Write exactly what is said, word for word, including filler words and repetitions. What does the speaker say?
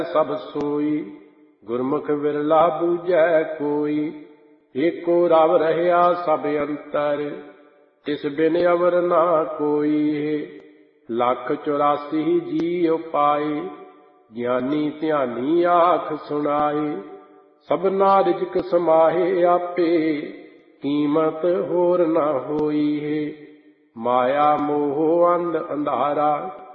ਸਭ ਸੋਈ, ਗੁਰਮੁਖ ਵਿਰਲਾ ਬੂਝੈ ਕੋਈ। ਏਕੋ ਰਵ ਰਹਿਆ ਸਭ ਅੰਤਰ, ਤਿਸ ਬਿਨ ਅਵਰ ਨਾ ਕੋਈ। ਲੱਖ ਚੁਰਾਸੀ ਜੀ ਉਪਾਏ, ਗਿਆਨੀ ਧਿਆਨੀ ਆਖ ਸੁਣਾਏ। ਸਭਨਾ ਰਿਜਕ ਸਮਾਹੇ ਆਪੇ, ਕੀਮਤ ਹੋਰ ਨਾ ਹੋਈ ਹੈ। ਮਾਇਆ ਮੋਹ ਅੰਧ ਅੰਧਾਰਾ,